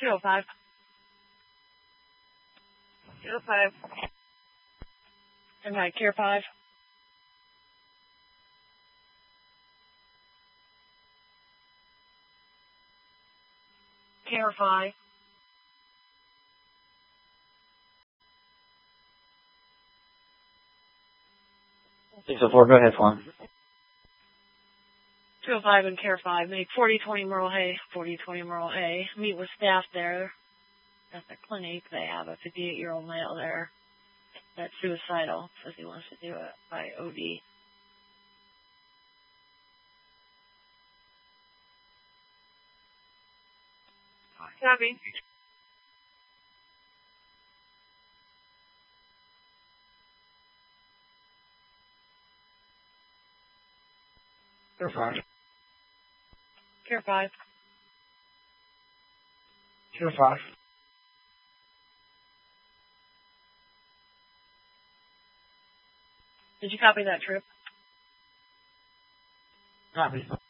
205. 205. And Care 5. Care 5. 604, go ahead, Fawn. 205 and Care 5. Make 4020 Merle Hay. 4020 Merle Hay. Meet with staff there at the clinic. They have a 58-year-old male there that's suicidal. Says he wants to do it by OD. Copy. Care 5. Care 5. Care 5. Did you copy that trip? Copy.